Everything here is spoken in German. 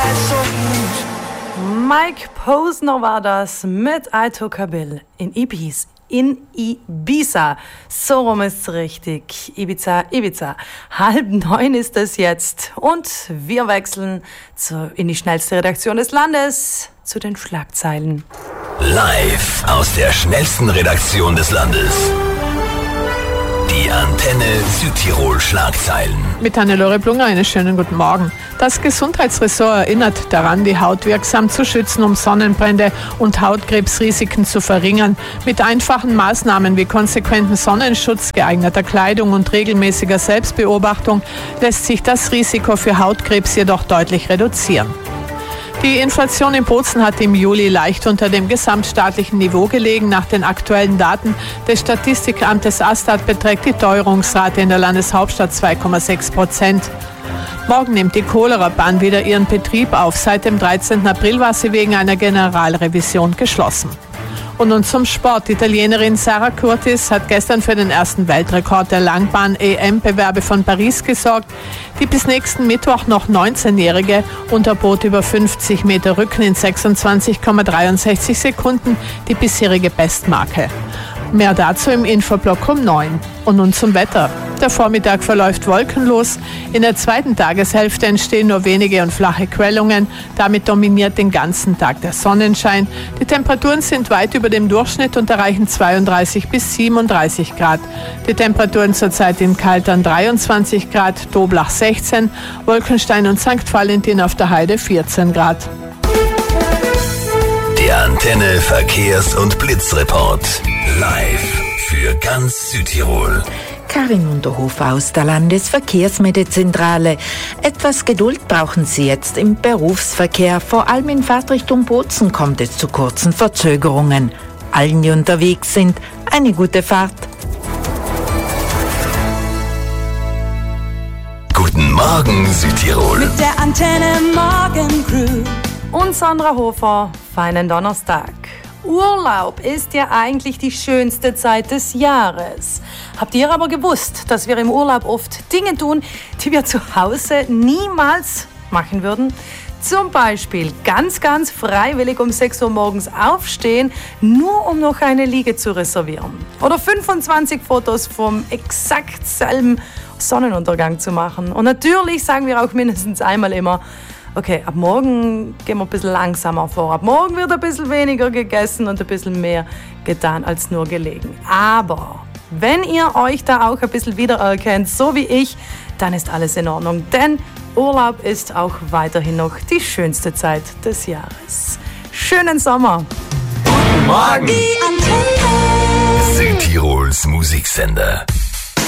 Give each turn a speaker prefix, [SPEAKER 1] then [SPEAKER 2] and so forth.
[SPEAKER 1] Mike Posner war das mit I Took a Bill in Ibiza. So rum ist's richtig. Ibiza. 8:30 ist es jetzt. Und wir wechseln in die schnellste Redaktion des Landes, zu den Schlagzeilen.
[SPEAKER 2] Live aus der schnellsten Redaktion des Landes. Die Antenne Südtirol Schlagzeilen.
[SPEAKER 3] Mit Hannelore Blunger einen schönen guten Morgen. Das Gesundheitsressort erinnert daran, die Haut wirksam zu schützen, um Sonnenbrände und Hautkrebsrisiken zu verringern. Mit einfachen Maßnahmen wie konsequentem Sonnenschutz, geeigneter Kleidung und regelmäßiger Selbstbeobachtung lässt sich das Risiko für Hautkrebs jedoch deutlich reduzieren. Die Inflation in Bozen hat im Juli leicht unter dem gesamtstaatlichen Niveau gelegen. Nach den aktuellen Daten des Statistikamtes Astat beträgt die Teuerungsrate in der Landeshauptstadt 2,6%. Morgen nimmt die Cholera-Bahn wieder ihren Betrieb auf. Seit dem 13. April war sie wegen einer Generalrevision geschlossen. Und nun zum Sport. Die Italienerin Sara Curtis hat gestern für den ersten Weltrekord der Langbahn-EM-Bewerbe von Paris gesorgt. Die bis nächsten Mittwoch noch 19-Jährige unterbot über 50 Meter Rücken in 26,63 Sekunden, die bisherige Bestmarke. Mehr dazu im Infoblock um 9. Und nun zum Wetter. Der Vormittag verläuft wolkenlos. In der zweiten Tageshälfte entstehen nur wenige und flache Quellungen. Damit dominiert den ganzen Tag der Sonnenschein. Die Temperaturen sind weit über dem Durchschnitt und erreichen 32 bis 37 Grad. Die Temperaturen zurzeit in Kaltern 23 Grad, Doblach 16, Wolkenstein und St. Valentin auf der Heide 14 Grad.
[SPEAKER 2] Der Antenne Verkehrs- und Blitzreport. Live für ganz Südtirol.
[SPEAKER 4] Karin Unterhofer aus der Landesverkehrsmedezentrale. Etwas Geduld brauchen Sie jetzt im Berufsverkehr. Vor allem in Fahrtrichtung Bozen kommt es zu kurzen Verzögerungen. Allen, die unterwegs sind, eine gute Fahrt.
[SPEAKER 2] Guten Morgen Südtirol.
[SPEAKER 5] Mit der Antenne Morgencrew.
[SPEAKER 1] Und Sandra Hofer, feinen Donnerstag. Urlaub ist ja eigentlich die schönste Zeit des Jahres. Habt ihr aber gewusst, dass wir im Urlaub oft Dinge tun, die wir zu Hause niemals machen würden? Zum Beispiel ganz freiwillig um 6 Uhr morgens aufstehen, nur um noch eine Liege zu reservieren. Oder 25 Fotos vom exakt selben Sonnenuntergang zu machen. Und natürlich sagen wir auch mindestens einmal immer, okay, ab morgen gehen wir ein bisschen langsamer vor. Ab morgen wird ein bisschen weniger gegessen und ein bisschen mehr getan als nur gelegen. Aber wenn ihr euch da auch ein bisschen wiedererkennt, so wie ich, dann ist alles in Ordnung. Denn Urlaub ist auch weiterhin noch die schönste Zeit des Jahres. Schönen Sommer!
[SPEAKER 2] Guten Morgen!
[SPEAKER 5] Die Antenne.
[SPEAKER 2] Südtirols Musiksender.